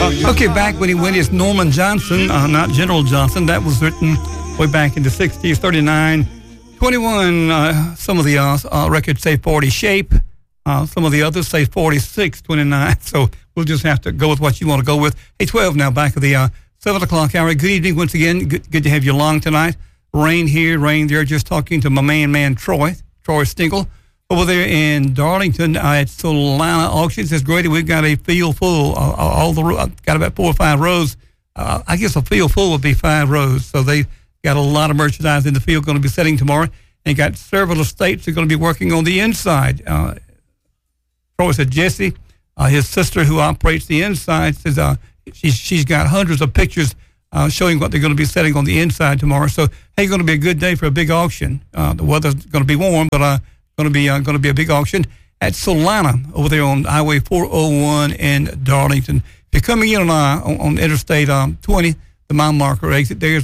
Okay, back when he went is Norman Johnson, not General Johnson. That was written way back in the 60s, 39, 21. Some of the records say 40 shape. Some of the others say 46, 29. So we'll just have to go with what you want to go with. Hey, 12 now, back of the 7 o'clock hour. Good evening once again. Good to have you along tonight. Rain here, rain there. Just talking to my man Troy Stinkle. Over there in Darlington at Solana Auctions. It's great. We've got a field full. Got about 4 or 5 rows. I guess a field full would be 5 rows. So they got a lot of merchandise in the field going to be setting tomorrow. And got several estates that are going to be working on the inside. Troy said Jesse, his sister who operates the inside, says she's got hundreds of pictures showing what they're going to be setting on the inside tomorrow. So, hey, going to be a good day for a big auction. The weather's going to be warm, but going to be a big auction at Solana over there on Highway 401 in Darlington. If you're coming in on Interstate 20, the mile marker exit, there's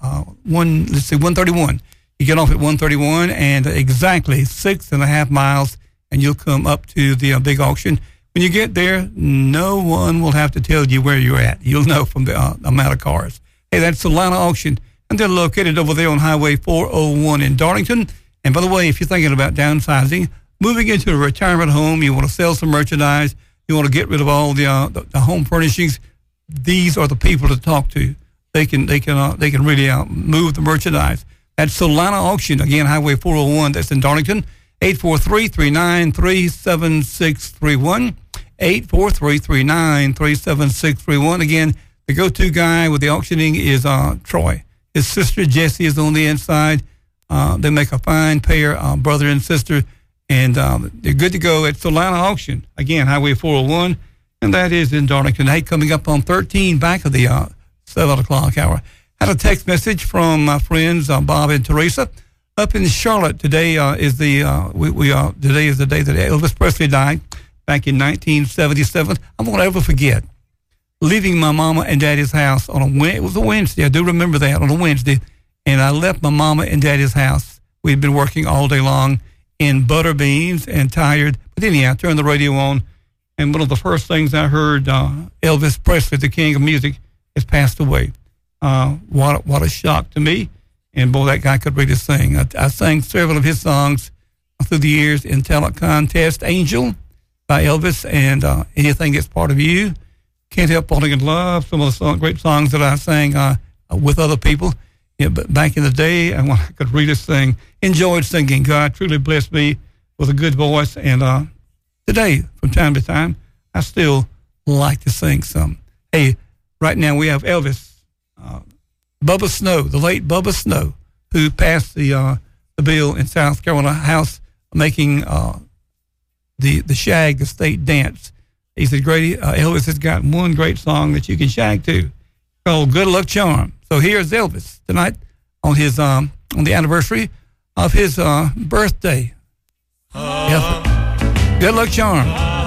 131. You get off at 131 and exactly 6.5 miles, and you'll come up to the big auction. When you get there, no one will have to tell you where you're at. You'll know from the amount of cars. Hey, that's Solana Auction, and they're located over there on Highway 401 in Darlington. And by the way, if you're thinking about downsizing, moving into a retirement home, you want to sell some merchandise, you want to get rid of all the home furnishings, these are the people to talk to. They can really move the merchandise. That's Solana Auction, again, Highway 401, that's in Darlington, 843-393-7631, 843-393-7631. Again, the go-to guy with the auctioning is Troy. His sister, Jessie, is on the inside. They make a fine pair, brother and sister, and they're good to go at Solana Auction. Again, Highway 401, and that is in Darlington. Hey, coming up on 13, back of the 7 o'clock hour. Had a text message from my friends Bob and Teresa up in Charlotte. Today is the today is the day that Elvis Presley died back in 1977. I won't ever forget leaving my mama and daddy's house it was a Wednesday. I do remember that, on a Wednesday. And I left my mama and daddy's house. We'd been working all day long in butter beans and tired. But anyhow, I turned the radio on, and one of the first things I heard, Elvis Presley, the king of music, has passed away. What a shock to me. And boy, that guy could really sing. I sang several of his songs through the years in talent contest. Angel by Elvis, and Anything That's Part of You. Can't Help Falling in Love. Some of the great songs that I sang with other people. Yeah, but back in the day, when I could really sing, enjoyed singing. God truly blessed me with a good voice. And today, from time to time, I still like to sing some. Hey, right now we have Elvis, Bubba Snow, the late Bubba Snow, who passed the bill in South Carolina House making the shag, the state dance. He said, Grady, Elvis has got one great song that you can shag to called Good Luck Charm. So here's Elvis tonight on his on the anniversary of his birthday. Good Luck Charm.